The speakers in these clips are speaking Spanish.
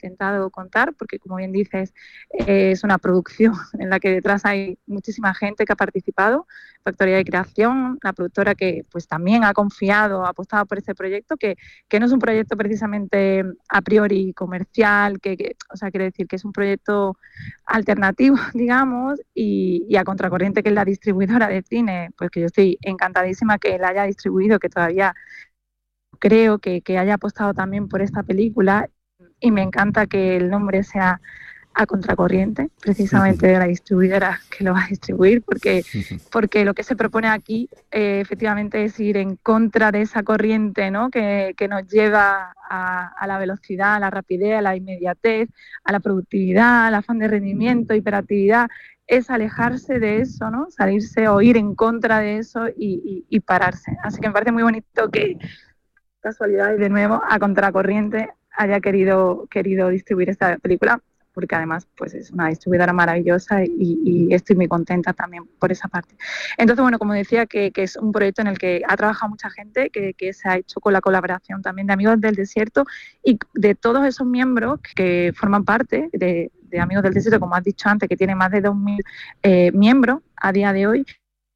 intentado contar, porque como bien dices, es una producción en la que detrás hay muchísima gente que ha participado, Factoría de Creación, la productora que pues también ha confiado, ha apostado por este proyecto, que no es un proyecto precisamente a priori comercial, o sea, quiere decir que es un proyecto alternativo, digamos, y a contracorriente, que es la distribuidora de cine, pues que yo estoy encantadísima que la haya distribuido, que todavía creo que haya apostado también por esta película, y me encanta que el nombre sea A Contracorriente, precisamente de la distribuidora que lo va a distribuir, porque lo que se propone aquí efectivamente es ir en contra de esa corriente, ¿no? que nos lleva a la velocidad, a la rapidez, a la inmediatez, a la productividad, al afán de rendimiento, hiperactividad. Es alejarse de eso, ¿no? Salirse o ir en contra de eso y pararse. Así que me parece muy bonito que, casualidad, y de nuevo, A Contracorriente haya querido distribuir esta película, porque además pues es una distribuidora maravillosa y estoy muy contenta también por esa parte. Entonces, bueno, como decía, que es un proyecto en el que ha trabajado mucha gente, que se ha hecho con la colaboración también de Amigos del Desierto y de todos esos miembros que forman parte de Amigos del Desierto, como has dicho antes, que tiene más de 2.000 miembros a día de hoy.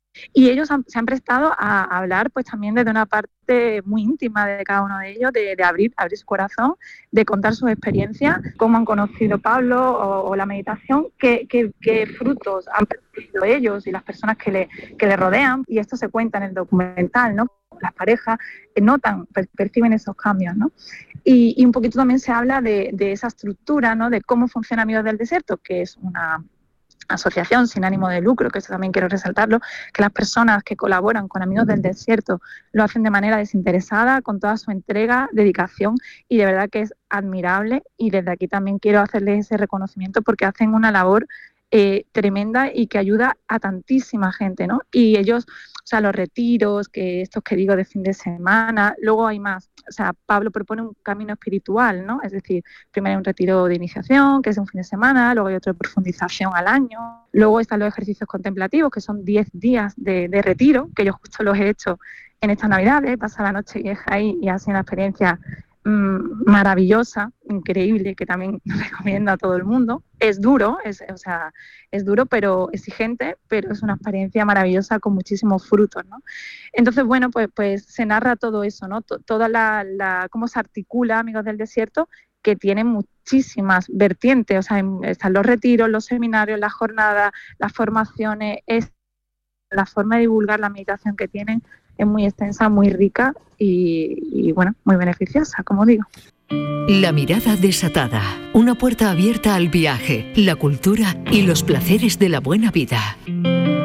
Y ellos se han prestado a hablar pues también desde una parte muy íntima de cada uno de ellos, de abrir su corazón, de contar sus experiencias, cómo han conocido Pablo o la meditación, qué frutos han percibido ellos y las personas que le rodean. Y esto se cuenta en el documental, ¿no? Las parejas notan, perciben esos cambios, ¿no? Y un poquito también se habla de esa estructura, ¿no? De cómo funciona Amigos del Desierto, que es una asociación sin ánimo de lucro, que esto también quiero resaltarlo, que las personas que colaboran con Amigos del Desierto lo hacen de manera desinteresada, con toda su entrega, dedicación, y de verdad que es admirable, y desde aquí también quiero hacerles ese reconocimiento porque hacen una labor tremenda y que ayuda a tantísima gente, ¿no? Y ellos, o sea, los retiros, que estos que digo de fin de semana, luego hay más. O sea, Pablo propone un camino espiritual, ¿no? Es decir, primero hay un retiro de iniciación, que es un fin de semana, luego hay otro de profundización al año, luego están los ejercicios contemplativos, que son 10 días de retiro, que yo justo los he hecho en estas Navidades, pasar la noche vieja ahí y ha sido una experiencia maravillosa, increíble, que también recomiendo a todo el mundo. Es duro, es duro, pero exigente, pero es una experiencia maravillosa con muchísimos frutos, ¿no? Entonces, bueno, pues se narra todo eso, ¿no? Toda cómo se articula Amigos del Desierto, que tiene muchísimas vertientes, o sea, están los retiros, los seminarios, las jornadas, las formaciones, es la forma de divulgar la meditación que tienen es muy extensa, muy rica y bueno, muy beneficiosa, como digo. La mirada desatada, una puerta abierta al viaje, la cultura y los placeres de la buena vida.